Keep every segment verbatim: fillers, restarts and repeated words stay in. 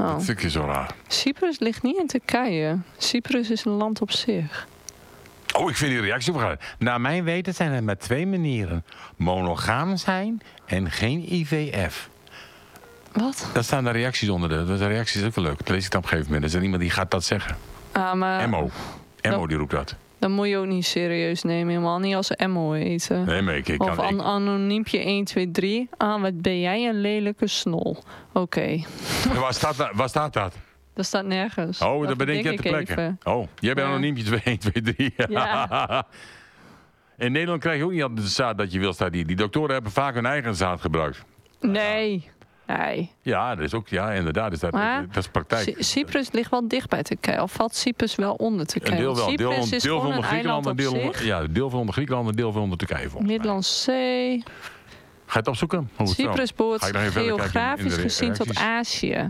Oh. Dat vind ik zo raar. Cyprus ligt niet in Turkije. Cyprus is een land op zich. Oh, ik vind die reactie opgegaan. Naar mijn weten zijn er maar twee manieren. Monogaam zijn en geen I V F. Wat? Daar staan de reacties onder. De, de reacties is ook wel leuk. Dat lees ik dan op een gegeven moment. Er is er iemand die gaat dat zeggen. Ah, maar Emmo. Emmo Nou. die roept dat. dan moet je ook niet serieus nemen. Helemaal niet als Emmo eten. Nee, maar ik, ik Of kan... an Ik, anoniempje één twee drie. Ah, wat ben jij een lelijke snol. Oké. Okay. waar, staat, dat- waar staat dat? Dat staat nergens. Oh, dat bedenk je ik ter plekke. even. Oh, jij bent Ja. anoniempje één, twee, drie. Ja. In Nederland krijg je ook niet altijd de zaad dat je wil staan. Die, die doktoren hebben vaak hun eigen zaad gebruikt. Nee. Nee. Ja, dat is ook, ja, inderdaad. Is dat, Maar dat is praktijk. Cy- Cyprus ligt wel dicht bij Turkije. Of valt Cyprus wel onder Turkije? Een deel Want wel. Deel, Cyprus on- is deel gewoon van een onder Griekenland, eiland een op deel onder, zich. ja, een deel van onder Griekenland, een deel van onder Turkije volgens mij. Middellandse Zee. Ga je het opzoeken? Hoe het Cyprus zo? behoort Ga ik nog even verder kijken in- in geografisch de gezien tot reacties? Azië.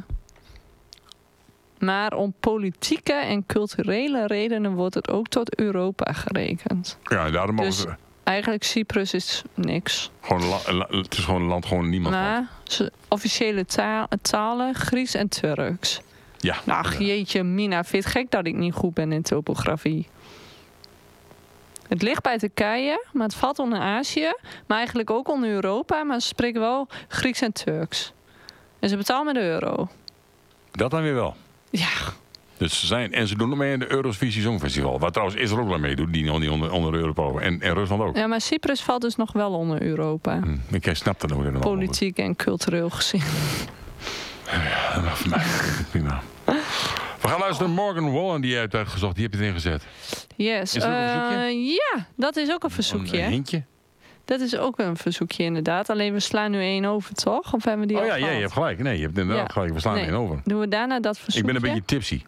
Maar om politieke en culturele redenen wordt het ook tot Europa gerekend. Ja, daarom mogen Dus- ze... Eigenlijk Cyprus is niks. Gewoon een la- la- het is gewoon een land, gewoon niemand. van. Maar ze- officiële ta- talen Grieks en Turks. Ja. Nou, inderdaad. jeetje, Mina, vind je het gek dat ik niet goed ben in topografie? Het ligt bij Turkije, maar het valt onder Azië. Maar eigenlijk ook onder Europa. Maar ze spreken wel Grieks en Turks. En ze betalen met de euro. Dat dan weer wel. Ja, Dus ze zijn, en ze doen nog mee in de Eurovisie Songfestival. Waar trouwens Israël ook wel mee doet, die nog niet onder, onder Europa. En, en Rusland ook. ja, maar Cyprus valt dus nog wel onder Europa. Hm, ik snap dat ook helemaal. Politiek en cultureel gezien. Ja, dat voor mij. Prima. We gaan luisteren naar Morgan Wallen, die je hebt uitgezocht. Die heb je erin gezet. Yes. Is er ook een verzoekje? Eh, ja, dat is ook een verzoekje. Een hè? hintje. Dat is ook een verzoekje inderdaad. Alleen we slaan nu één over, toch? Of hebben we die Oh al ja, ja, je gehad? hebt gelijk. Nee, je hebt inderdaad Ja. gelijk. We slaan Nee. één over. Doen we daarna dat Ik verzoekje? ben een beetje tipsy.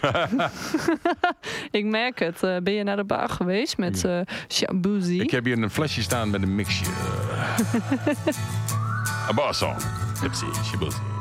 Ik merk het. Eh, ben je naar de bar geweest met eh Shabuzi? Ik heb hier een flesje staan met een mixje. Een bassong. Tipsy, shibuzi.